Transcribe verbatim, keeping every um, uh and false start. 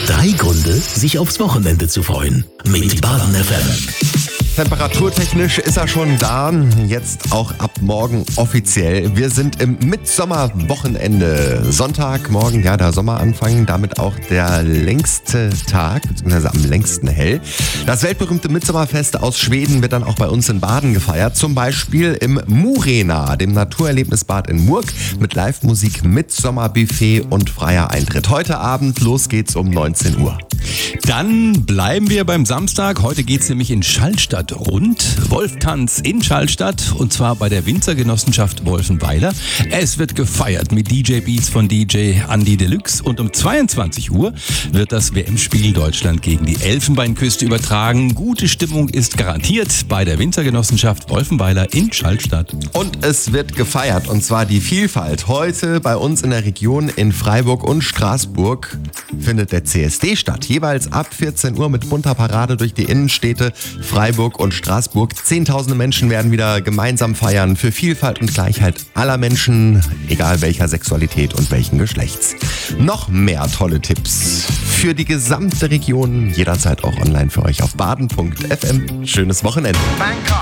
Drei Gründe, sich aufs Wochenende zu freuen. Mit Baden F M. Temperaturtechnisch ist er schon da, jetzt auch ab morgen offiziell. Wir sind im Mitsommerwochenende. Sonntagmorgen, ja, der Sommeranfang, damit auch der längste Tag, beziehungsweise am längsten hell. Das weltberühmte Mitsommerfest aus Schweden wird dann auch bei uns in Baden gefeiert. Zum Beispiel im Murena, dem Naturerlebnisbad in Murg, mit Live-Musik, Mitsommerbuffet und freier Eintritt. Heute Abend, los geht's um neunzehn Uhr. Dann bleiben wir beim Samstag. Heute geht's nämlich in Schallstatt rund. Wolftanz in Schallstatt und zwar bei der Winzergenossenschaft Wolfenweiler. Es wird gefeiert mit D J-Beats von D J Andy Deluxe und um zweiundzwanzig Uhr wird das W M-Spiel Deutschland gegen die Elfenbeinküste übertragen. Gute Stimmung ist garantiert bei der Winzergenossenschaft Wolfenweiler in Schallstatt. Und es wird gefeiert, und zwar die Vielfalt. Heute bei uns in der Region in Freiburg und Straßburg findet der C S D statt. Jeweils ab vierzehn Uhr mit bunter Parade durch die Innenstädte Freiburg und Straßburg. Zehntausende Menschen werden wieder gemeinsam feiern für Vielfalt und Gleichheit aller Menschen, egal welcher Sexualität und welchen Geschlechts. Noch mehr tolle Tipps für die gesamte Region, jederzeit auch online für euch auf baden punkt f m. Schönes Wochenende. Bangkok.